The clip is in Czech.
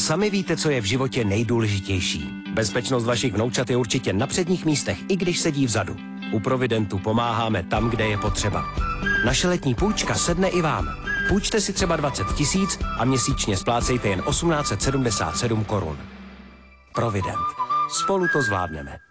sami víte, co je v životě nejdůležitější. Bezpečnost vašich vnoučat je určitě na předních místech, i když sedí vzadu. U Providentu pomáháme tam, kde je potřeba. Naše letní půjčka sedne i vám. Půjčte si třeba 20 000 a měsíčně splácejte jen 1877 korun. Provident. Spolu to zvládneme.